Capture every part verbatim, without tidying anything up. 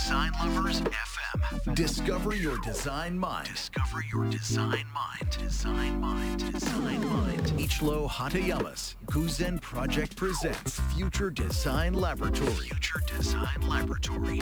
Design Lovers エフエム. Discover your design mind. Discover your design mind. Design mind. Design mind. Ichiro Hatayama's Guzen Project presents Future Design Laboratory. Future Design Laboratory.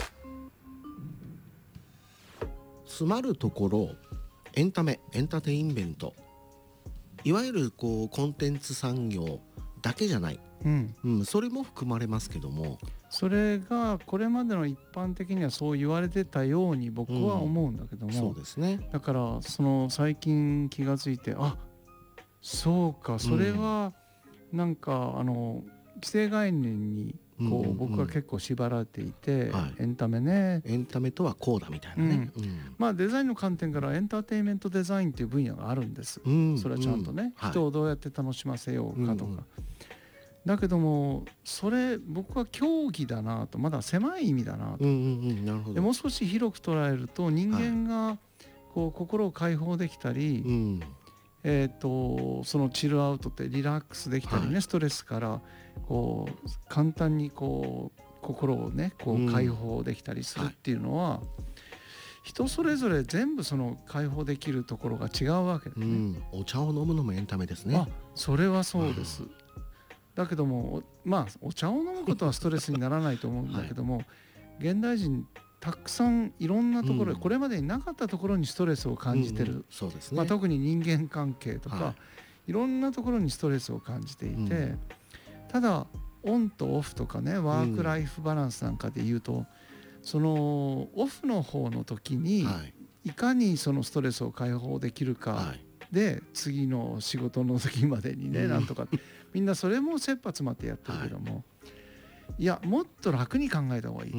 詰まるところエンタメエンターテインメント、いわゆるこうコンテンツ産業だけじゃない、 うんうん、それも含まれますけども、 それがこれまでの一般的にはそう言われてたように僕は思うんだけども、 うん、そうですね。 だからその最近気がついて、あ、そうか、それはなんかあの既成概念にこう僕は結構縛られていて、 はい、 エンタメね、 エンタメとはこうだみたいなね、 うんうん、まあデザインの観点からエンターテインメントデザインっていう分野があるんです、うん、それはちゃんとね、うん、人をどうやって楽しませようかとか、うんうん、だけどもそれ僕は競技だなと、まだ狭い意味だなと、うんうんうん、なるほど。でもう少し広く捉えると人間がこう心を解放できたり、はい、うんえー、とそのチルアウトってリラックスできたりね、はい、ストレスからこう簡単にこう心をねこう解放できたりするっていうのは、うんはい、人それぞれ全部その解放できるところが違うわけですね、うん、 お茶を飲むのもエンタメですね。 あ、それはそうです、うん、だけどもまあお茶を飲むことはストレスにならないと思うんだけども、はい、現代人たくさんいろんなところ、うん、これまでになかったところにストレスを感じてる、うんうんそうですね、まあ、特に人間関係とか、はい、いろんなところにストレスを感じていて、うん、ただオンとオフとかねワークライフバランスなんかで言うと、うん、そのオフの方の時に、はい、いかにそのストレスを解放できるか、はい、で次の仕事の時までにね、うん、なんとかみんなそれも切羽詰まってやってるけども、はい、いやもっと楽に考えた方がいいと、うん、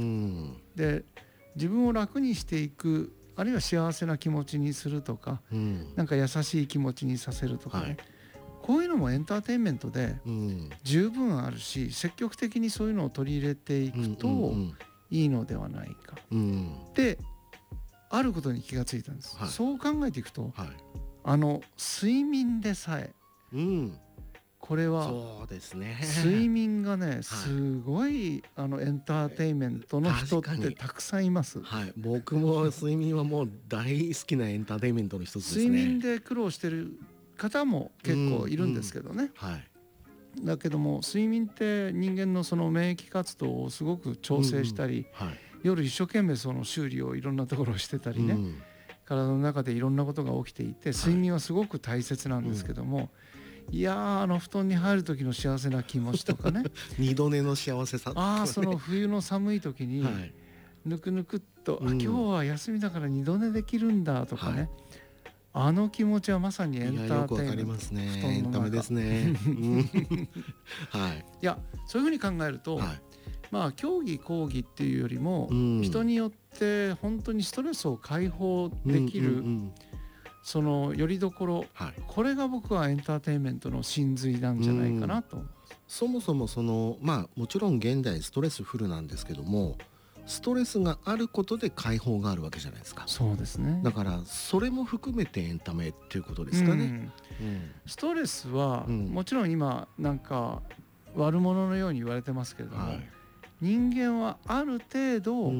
で自分を楽にしていく、あるいは幸せな気持ちにするとか、うん、なんか優しい気持ちにさせるとかね、はい、こういうのもエンターテインメントで十分あるし、積極的にそういうのを取り入れていくといいのではないか、うんうんうん、であることに気がついたんです、はい、そう考えていくと、はい、あの睡眠でさえ、うん、これはそうですね、 睡眠がねすごいあのエンターテインメントの人ってたくさんいます、 はい、僕も睡眠はもう大好きなエンターテインメントの一つですね。 睡眠で苦労してる方も結構いるんですけどね、うんうんはい、だけども睡眠って人間のその免疫活動をすごく調整したり、うんうんはい、夜一生懸命その修理をいろんなところをしてたりね、うん、体の中でいろんなことが起きていて睡眠はすごく大切なんですけども、はいうん、いやーあの布団に入る時の幸せな気持ちとかね二度寝の幸せさ、ね、 ああその冬の寒い時に、はい、ぬくぬくっと、うん、あ今日は休みだから二度寝できるんだとかね、はいあの気持ちはまさにエンターテインメント。いやよくわかりますね。 エンタメですね。 はい。いやそういうふうに考えると、はい、まあ競技講義っていうよりも、うん、人によって本当にストレスを解放できる、うんうんうん、その拠り所、はい、これが僕はエンターテインメントの真髄なんじゃないかなと。うん、 そもそもそのまあもちろん現代ストレスフルなんですけども。ストレスがあることで解放があるわけじゃないですか。 そうですね。 だからそれも含めてエンタメっていうことですかね。うんうん、 ストレスは、うん、もちろん今なんか悪者のように言われてますけれども、はい、人間はある程度、うんうん、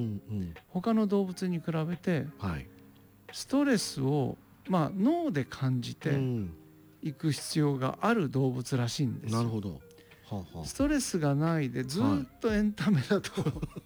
他の動物に比べて、はい、ストレスを、まあ、脳で感じていく必要がある動物らしいんですよ。 なるほど。はあはあ、 ストレスがないでずっとエンタメだと、はい